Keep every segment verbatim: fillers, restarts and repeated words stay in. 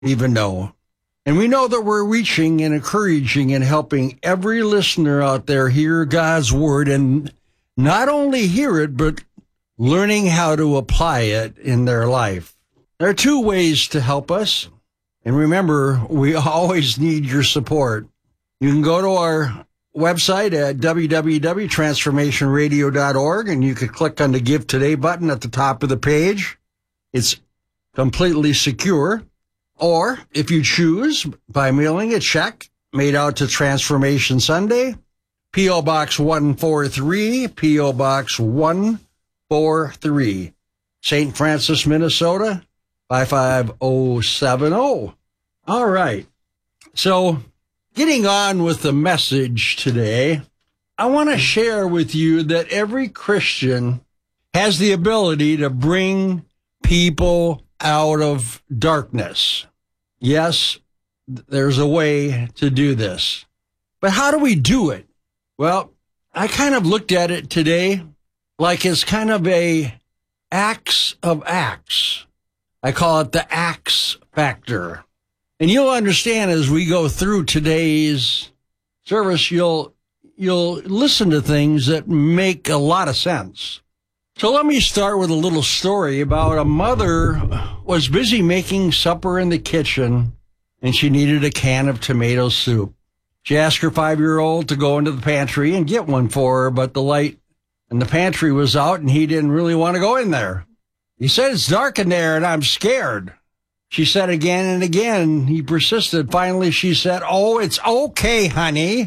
even know. And we know that we're reaching and encouraging and helping every listener out there hear God's word and not only hear it, but learning how to apply it in their life. There are two ways to help us. And remember, we always need your support. You can go to our website at w w w dot transformation radio dot org, and you can click on the Give Today button at the top of the page. It's completely secure. Or, if you choose, by mailing a check made out to Transformation Sunday, P O. Box one forty-three, P O. Box one forty-three, Saint Francis, Minnesota, five five zero seven zero. All right. So, getting on with the message today, I want to share with you that every Christian has the ability to bring people out of darkness. Yes, there's a way to do this. But how do we do it? Well, I kind of looked at it today like it's kind of a acts of acts. I call it the acts factor. And you'll understand as we go through today's service, you'll you'll listen to things that make a lot of sense. So let me start with a little story about a mother was busy making supper in the kitchen, and she needed a can of tomato soup. She asked her five-year-old to go into the pantry and get one for her, but the light in the pantry was out, and he didn't really want to go in there. He said, "It's dark in there, and I'm scared." She said again and again. He persisted. Finally, she said, "Oh, it's okay, honey.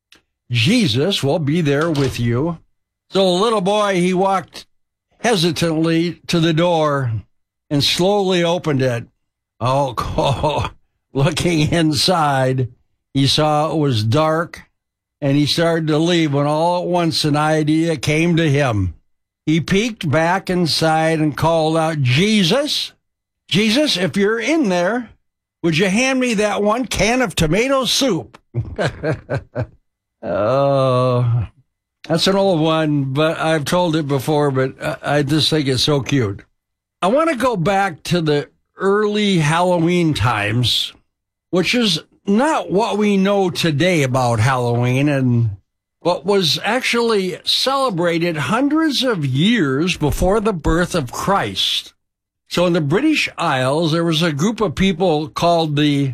Jesus will be there with you." So the little boy, he walked hesitantly to the door and slowly opened it. Oh, oh, looking inside, he saw it was dark, and he started to leave when all at once an idea came to him. He peeked back inside and called out, "Jesus, Jesus, if you're in there, would you hand me that one can of tomato soup?" Oh, that's an old one, but I've told it before, but I just think it's so cute. I want to go back to the early Halloween times, which is not what we know today about Halloween, and what was actually celebrated hundreds of years before the birth of Christ. So in the British Isles, there was a group of people called the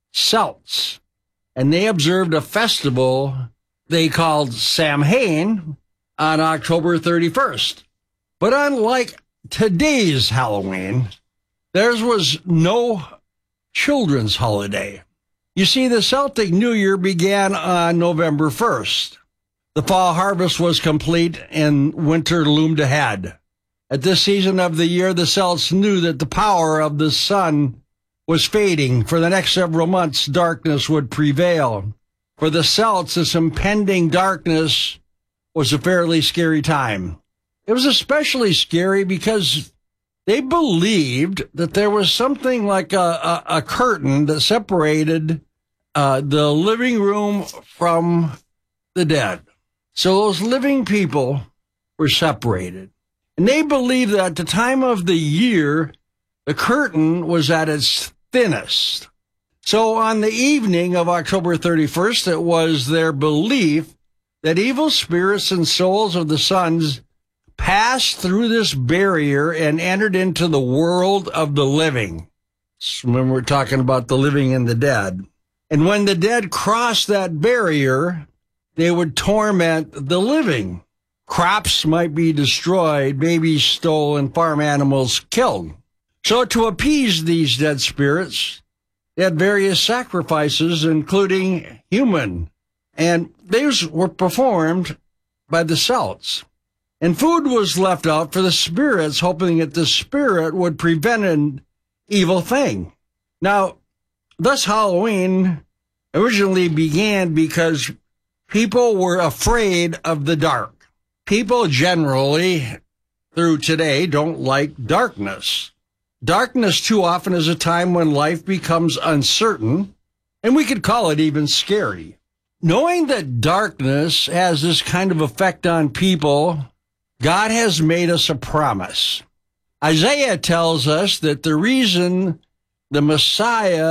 Celts, and they observed a festival they called Samhain on October thirty-first. But unlike today's Halloween, theirs was no children's holiday. You see, the Celtic New Year began on November first. The fall harvest was complete and winter loomed ahead. At this season of the year, the Celts knew that the power of the sun was fading. For the next several months, darkness would prevail. For the Celts, this impending darkness was a fairly scary time. It was especially scary because they believed that there was something like a, a, a curtain that separated uh, the living room from the dead. So those living people were separated. And they believed that at the time of the year, the curtain was at its thinnest. So on the evening of October thirty-first, it was their belief that evil spirits and souls of the sons passed through this barrier and entered into the world of the living. So when we're talking about the living and the dead. And when the dead crossed that barrier, they would torment the living. Crops might be destroyed, babies stolen, farm animals killed. So to appease these dead spirits, they had various sacrifices, including human. And these were performed by the Celts. And food was left out for the spirits, hoping that the spirit would prevent an evil thing. Now, thus Halloween originally began because people were afraid of the dark. People generally, through today, don't like darkness. Darkness too often is a time when life becomes uncertain, and we could call it even scary. Knowing that darkness has this kind of effect on people, God has made us a promise. Isaiah tells us that the reason the Messiah